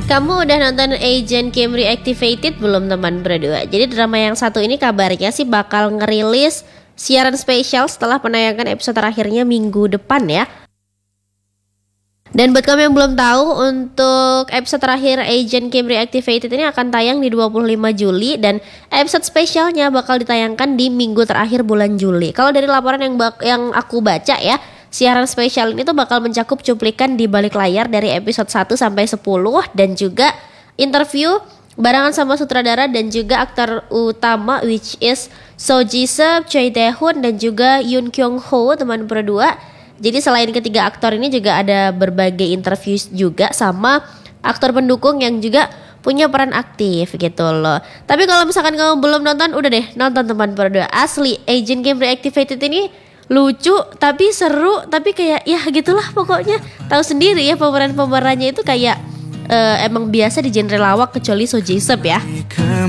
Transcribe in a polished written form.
Kamu udah nonton Agent Kim Reactivated belum teman berdua? Jadi drama yang satu ini kabarnya sih bakal ngerilis siaran spesial setelah penayangan episode terakhirnya minggu depan ya. Dan buat kamu yang belum tahu, untuk episode terakhir Agent Kim Reactivated ini akan tayang di 25 Juli dan episode spesialnya bakal ditayangkan di minggu terakhir bulan Juli. Kalau dari laporan yang aku baca ya, siaran spesial ini tuh bakal mencakup cuplikan di balik layar dari episode 1 sampai 10 dan juga interview barengan sama sutradara dan juga aktor utama which is So Ji-sub, Choi Tae-hoon dan juga Yoon Kyung-ho teman berdua. Jadi selain ketiga aktor ini juga ada berbagai interview juga sama aktor pendukung yang juga punya peran aktif gitu loh. Tapi kalau misalkan kamu belum nonton, udah deh nonton teman berdua. Asli Agent Kim Reactivated ini lucu tapi seru, tapi kayak ya gitulah pokoknya. Tahu sendiri ya pemerannya itu kayak emang biasa di genre lawak kecuali So Ji-sub ya.